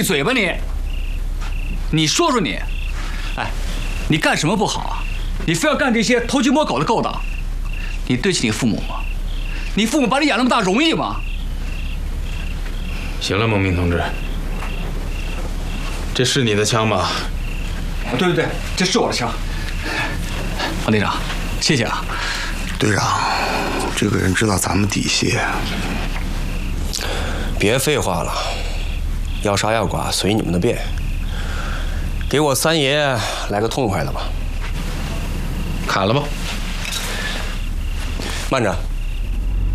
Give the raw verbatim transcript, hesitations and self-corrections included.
嘴吧你！你说说你，哎，你干什么不好啊？你非要干这些偷鸡摸狗的勾当，你对得起你父母吗？你父母把你养那么大容易吗？ 行了，孟明同志，这是你的枪吗？ 对对对，这是我的枪。王队长，谢谢啊。 队长，这个人知道咱们底细。 别废话了，要杀要剐随你们的便。给我三爷来个痛快的吧。 砍了吧。 慢着。